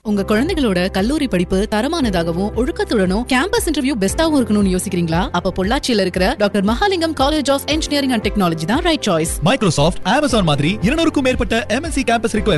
உங்க குழந்தைகளோட கல்லூரி படிப்பு தரமானதாகவும் ஒழுக்கத்துடனும் கேம்பஸ் இன்டர்வியூ பெஸ்டாவும் இருக்கணும்னு யோசிக்கிறீங்களா? அப்ப பொள்ளாச்சியில இருக்கிற doctor Mahalingam college of engineering and technology தான் ரைட் சாய்ஸ். மைக்ரோசாஃப்ட், அமேசான் மாதிரி 200க்கும் மேற்பட்ட MNC கேம்பஸ்